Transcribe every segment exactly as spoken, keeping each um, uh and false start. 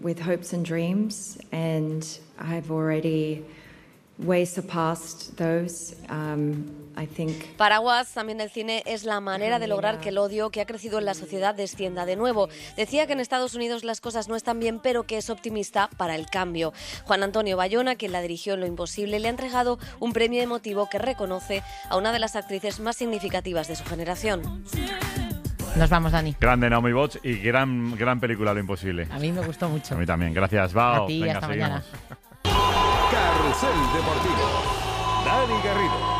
with hopes and dreams, and I've already way surpassed those. Um, I think. Paraguas, también el cine, es la manera de lograr que el odio que ha crecido en la sociedad descienda de nuevo. Decía que en Estados Unidos las cosas no están bien, pero que es optimista para el cambio. Juan Antonio Bayona, quien la dirigió en Lo Imposible, le ha entregado un premio emotivo que reconoce a una de las actrices más significativas de su generación. Nos vamos, Dani. Grande Naomi Watts y gran, gran película Lo Imposible. A mí me gustó mucho. A mí también. Gracias, Bao. A ti, Venga, hasta seguimos. mañana. Carrusel Deportivo. Dani Garrido.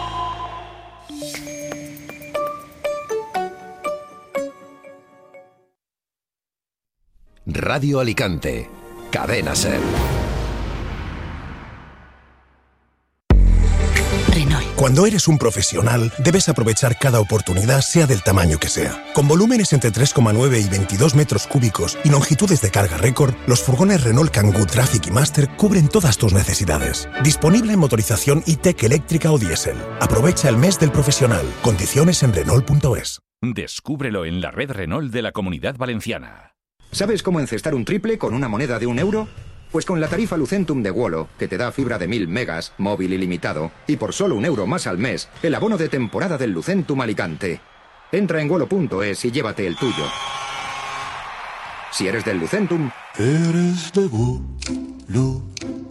Radio Alicante. Cadena SER. Cuando eres un profesional, debes aprovechar cada oportunidad, sea del tamaño que sea. Con volúmenes entre tres coma nueve y veintidós metros cúbicos y longitudes de carga récord, los furgones Renault Kangoo Traffic y Master cubren todas tus necesidades. Disponible en motorización E-Tech eléctrica o diésel. Aprovecha el mes del profesional. Condiciones en Renault punto es. Descúbrelo en la red Renault de la Comunidad Valenciana. ¿Sabes cómo encestar un triple con una moneda de un euro? Pues con la tarifa Lucentum de Wolo, que te da fibra de mil megas, móvil ilimitado, y por solo un euro más al mes, el abono de temporada del Lucentum Alicante. Entra en wolo punto es y llévate el tuyo. Si eres del Lucentum... Eres de Wolo.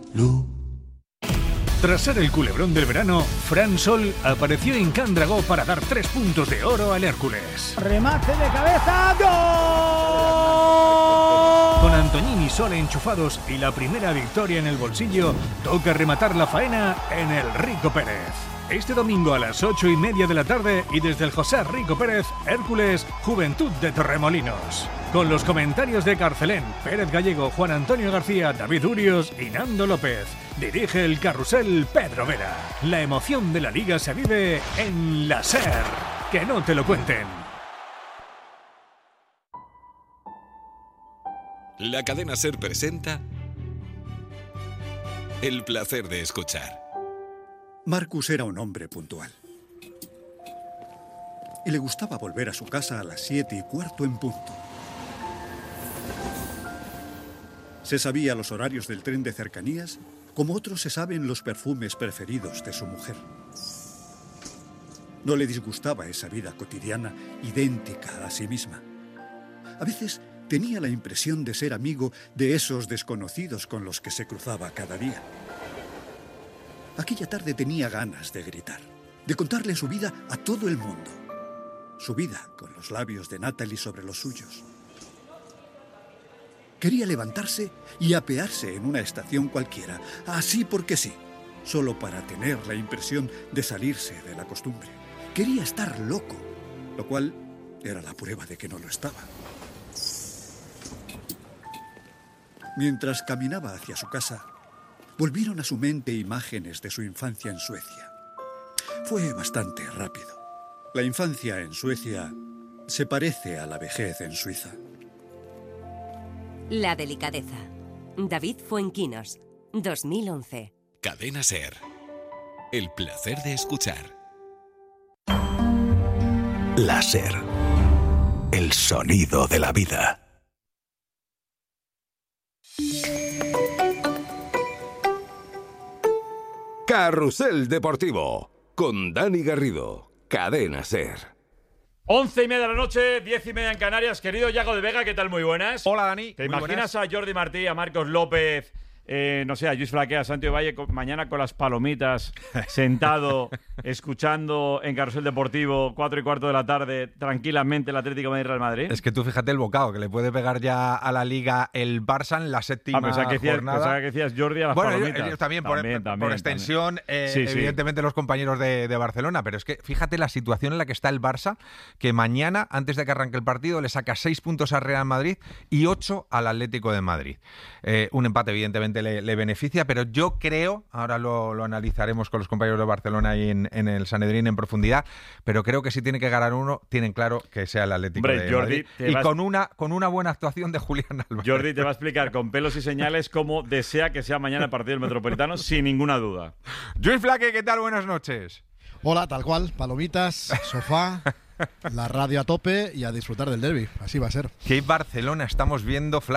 Tras ser el culebrón del verano, Fran Sol apareció en Can Dragó para dar tres puntos de oro al Hércules. Remate de cabeza, ¡gol! Con Antoñín y Sol enchufados y la primera victoria en el bolsillo, toca rematar la faena en el Rico Pérez. Este domingo a las ocho y media de la tarde y desde el José Rico Pérez, Hércules, Juventud de Torremolinos. Con los comentarios de Carcelén, Pérez Gallego, Juan Antonio García, David Urios y Nando López. Dirige el carrusel Pedro Vera. La emoción de la Liga se vive en la SER. Que no te lo cuenten. La cadena SER presenta El placer de escuchar. Marcus era un hombre puntual. Y le gustaba volver a su casa a las siete y cuarto en punto. Se sabía los horarios del tren de cercanías, como otros se saben los perfumes preferidos de su mujer. No le disgustaba esa vida cotidiana, idéntica a sí misma. A veces tenía la impresión de ser amigo de esos desconocidos con los que se cruzaba cada día. Aquella tarde tenía ganas de gritar, de contarle su vida a todo el mundo. Su vida con los labios de Natalie sobre los suyos. Quería levantarse y apearse en una estación cualquiera, así porque sí, solo para tener la impresión de salirse de la costumbre. Quería estar loco, lo cual era la prueba de que no lo estaba. Mientras caminaba hacia su casa, volvieron a su mente imágenes de su infancia en Suecia. Fue bastante rápido. La infancia en Suecia se parece a la vejez en Suiza. La delicadeza. David Fuenquinos, dos mil once. Cadena SER. El placer de escuchar. La SER. El sonido de la vida. Carrusel Deportivo. Con Dani Garrido. Cadena SER. Once y media de la noche, diez y media en Canarias. Querido Yago de Vega, ¿qué tal? Muy buenas. Hola, Dani. ¿Te Muy imaginas buenas. a Jordi Martí, a Marcos López, eh, no sé, a Luis Flaquea, a Santiago Valle, con, mañana con las palomitas, sentado, escuchando en Carrusel Deportivo, cuatro y cuarto de la tarde, tranquilamente el Atlético de Madrid Real Madrid? Es que tú fíjate el bocado que le puede pegar ya a la Liga el Barça en la séptima ah, pensaba que decías, jornada. pensaba que decías Jordi a las bueno, palomitas. Ellos, ellos también, por, también, por, también, por extensión, también. Eh, Sí, sí. evidentemente los compañeros de, de Barcelona, pero es que fíjate la situación en la que está el Barça, que mañana, antes de que arranque el partido, le saca seis puntos al Real Madrid y ocho al Atlético de Madrid. Eh, un empate, evidentemente, le, le beneficia, pero yo creo, ahora lo, lo analizaremos con los compañeros de Barcelona y en, en el Sanedrín en profundidad, pero creo que si tiene que ganar uno, tienen claro que sea el Atlético Hombre, de Jordi, Madrid. Y vas... con una, con una buena actuación de Julián Álvarez. Jordi te va a explicar con pelos y señales cómo desea que sea mañana el partido del Metropolitano, sin ninguna duda. Luis Flaque, ¿qué tal? Buenas noches. Hola, tal cual, palomitas, sofá, la radio a tope y a disfrutar del derbi. Así va a ser. ¿Qué Barcelona estamos viendo, Flaque?